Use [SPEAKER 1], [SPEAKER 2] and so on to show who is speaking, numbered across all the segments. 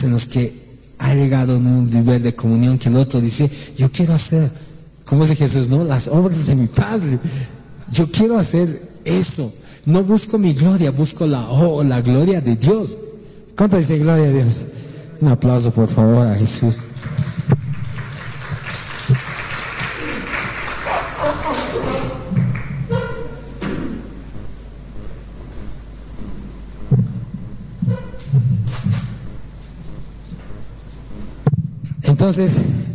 [SPEAKER 1] en los que ha llegado a un nivel de comunión que el otro dice, yo quiero hacer, como dice Jesús, ¿no? Las obras de mi Padre. Yo quiero hacer eso. No busco mi gloria, busco la gloria de Dios. ¿Cuánto dice gloria a Dios? Un aplauso, por favor, a Jesús. Entonces,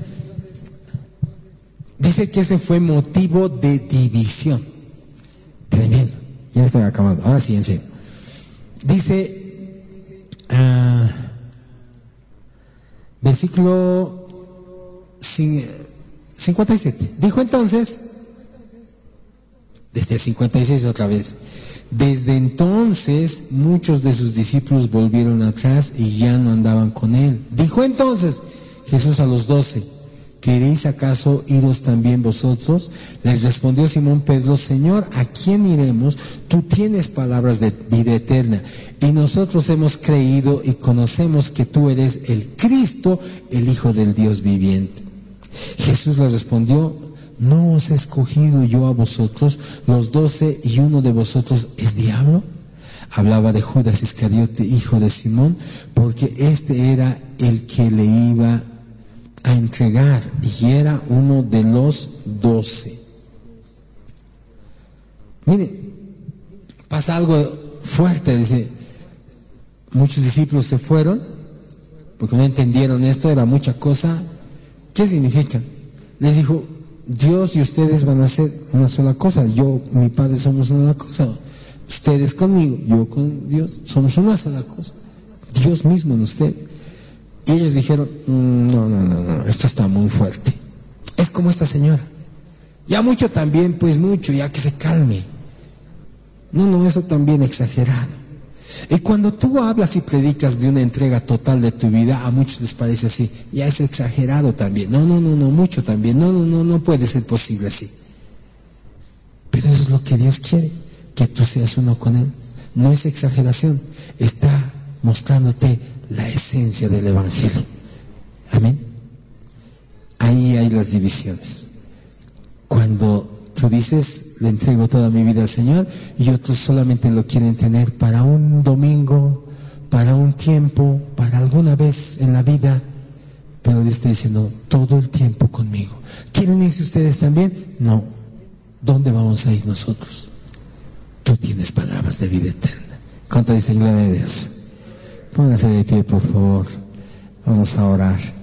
[SPEAKER 1] dice que ese fue motivo de división. Tremendo. Ya estoy acabando. Ahora sí, en serio. Dice, versículo 57. Dijo entonces, desde el 56 otra vez, desde entonces muchos de sus discípulos volvieron atrás y ya no andaban con él. Dijo entonces Jesús a los 12, ¿queréis acaso iros también vosotros? Les respondió Simón Pedro, Señor, ¿a quién iremos? Tú tienes palabras de vida eterna, y nosotros hemos creído y conocemos que tú eres el Cristo, el Hijo del Dios viviente. Jesús les respondió, ¿no os he escogido yo a vosotros, los 12, y uno de vosotros es diablo? Hablaba de Judas Iscariote, hijo de Simón, porque este era el que le iba a entregar y era uno de los 12. Mire, pasa algo fuerte. Dice, muchos discípulos se fueron porque no entendieron esto, era mucha cosa. ¿Qué significa? Les dijo, Dios y ustedes van a ser una sola cosa. Yo, mi Padre, somos una cosa. Ustedes conmigo, yo con Dios, somos una sola cosa. Dios mismo en ustedes. Y ellos dijeron, no, esto está muy fuerte. Es como esta señora. Ya mucho también, pues mucho, ya que se calme. No, eso también exagerado. Y cuando tú hablas y predicas de una entrega total de tu vida, a muchos les parece así, ya eso exagerado también. No, mucho también. No puede ser posible así. Pero eso es lo que Dios quiere, que tú seas uno con Él. No es exageración, está mostrándote la esencia del Evangelio. Amén. Ahí hay las divisiones. Cuando tú dices, le entrego toda mi vida al Señor, y otros solamente lo quieren tener para un domingo, para un tiempo, para alguna vez en la vida, pero Dios está diciendo, todo el tiempo conmigo. ¿Quieren irse ustedes también? No. ¿Dónde vamos a ir nosotros? Tú tienes palabras de vida eterna. ¿Cuánto dice gloria a Dios? Póngase de pie, por favor. Vamos a orar.